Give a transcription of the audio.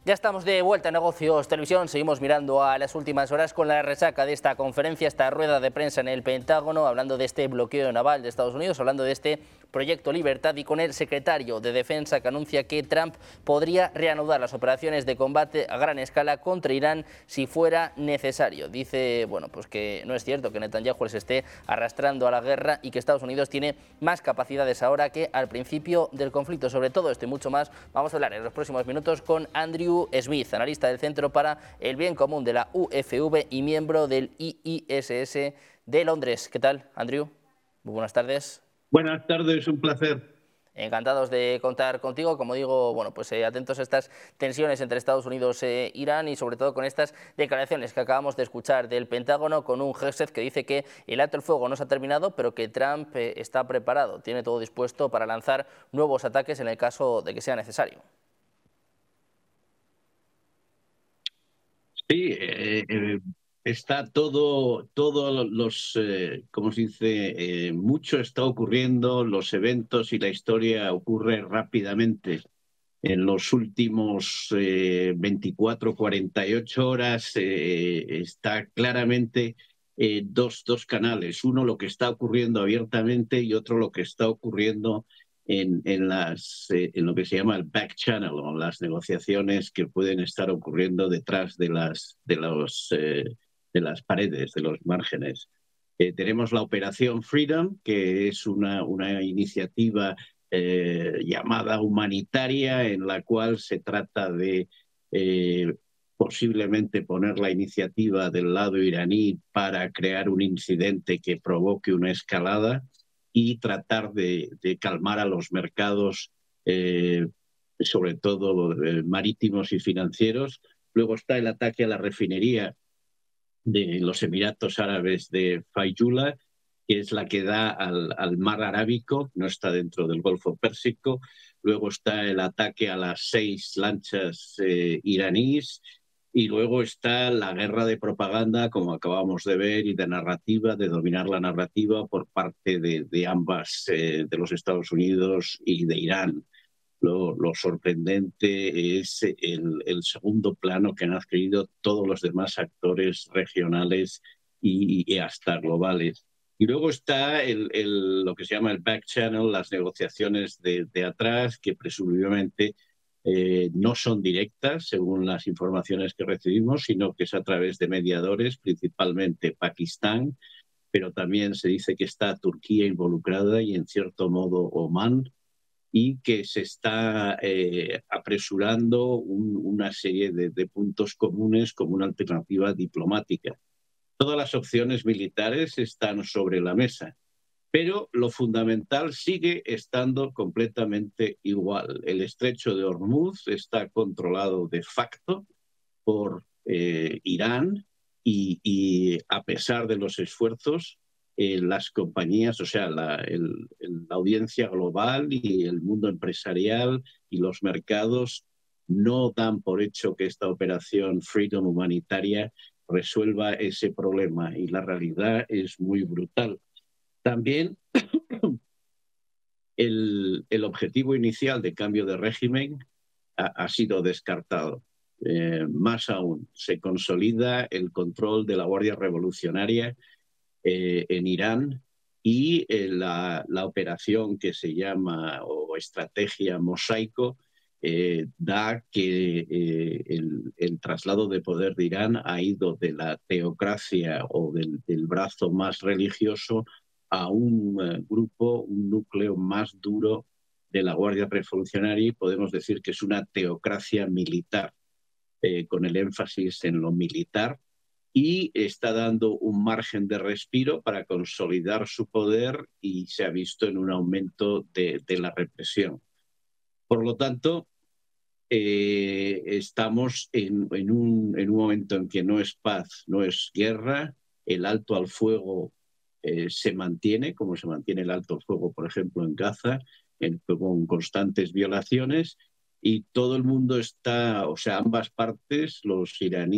Ya estamos de vuelta a Negocios Televisión, seguimos mirando a las últimas horas con la resaca de esta conferencia, esta rueda de prensa en el Pentágono, hablando de este bloqueo naval de Estados Unidos, hablando de este proyecto Libertad y con el secretario de Defensa que anuncia que Trump podría reanudar las operaciones de combate a gran escala contra Irán si fuera necesario. Dice, bueno, pues que no es cierto que Netanyahu les esté arrastrando a la guerra y que Estados Unidos tiene más capacidades ahora que al principio del conflicto. Sobre todo esto y mucho más vamos a hablar en los próximos minutos con Andrew Smith, analista del Centro para el Bien Común de la UFV y miembro del IISS de Londres. ¿Qué tal, Andrew? Muy buenas tardes. Buenas tardes, un placer. Encantados de contar contigo. Como digo, bueno, pues atentos a estas tensiones entre Estados Unidos e Irán y sobre todo con estas declaraciones que acabamos de escuchar del Pentágono con un Hegseth que dice que el alto el fuego no se ha terminado, pero que Trump está preparado, tiene todo dispuesto para lanzar nuevos ataques en el caso de que sea necesario. Sí, está todo como se dice, mucho está ocurriendo, los eventos y la historia ocurre rápidamente. En los últimos 24, 48 horas está claramente dos canales. Uno, lo que está ocurriendo abiertamente y otro, lo que está ocurriendo en lo que se llama el back channel, o las negociaciones que pueden estar ocurriendo detrás de las paredes, de los márgenes. Tenemos la Operación Freedom, que es una iniciativa llamada humanitaria, en la cual se trata de posiblemente poner la iniciativa del lado iraní para crear un incidente que provoque una escalada y tratar de calmar a los mercados, sobre todo marítimos y financieros. Luego está el ataque a la refinería de los Emiratos Árabes de Fayula, que es la que da al mar Arábico, no está dentro del Golfo Pérsico. Luego está el ataque a las 6 lanchas iraníes. Y luego está la guerra de propaganda, como acabamos de ver, y de narrativa, de dominar la narrativa por parte de ambas, de los Estados Unidos y de Irán. Lo sorprendente es el segundo plano que han adquirido todos los demás actores regionales y hasta globales. Y luego está lo que se llama el back channel, las negociaciones de atrás, que presumiblemente no son directas, según las informaciones que recibimos, sino que es a través de mediadores, principalmente Pakistán, pero también se dice que está Turquía involucrada y, en cierto modo, Omán, y que se está apresurando una serie de puntos comunes como una alternativa diplomática. Todas las opciones militares están sobre la mesa, pero lo fundamental sigue estando completamente igual. El estrecho de Hormuz está controlado de facto por Irán y a pesar de los esfuerzos, las compañías, o sea, la audiencia global y el mundo empresarial y los mercados no dan por hecho que esta operación Freedom humanitaria resuelva ese problema, y la realidad es muy brutal. También el objetivo inicial de cambio de régimen ha sido descartado. Más aún, se consolida el control de la Guardia Revolucionaria en Irán, y la operación que se llama, o estrategia Mosaico, da que el traslado de poder de Irán ha ido de la teocracia o del brazo más religioso a un grupo, un núcleo más duro de la Guardia Revolucionaria, y podemos decir que es una teocracia militar, con el énfasis en lo militar, y está dando un margen de respiro para consolidar su poder, y se ha visto en un aumento de la represión. Por lo tanto, estamos en un momento en que no es paz, no es guerra. El alto al fuego se mantiene, como se mantiene el alto al fuego, por ejemplo, en Gaza, con constantes violaciones, y todo el mundo está, o sea, ambas partes, los iraníes